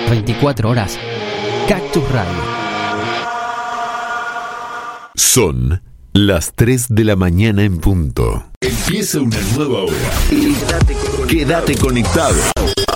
24 horas. Cactus Radio. Son las 3 de la mañana en punto. Empieza una nueva hora. Quédate conectado.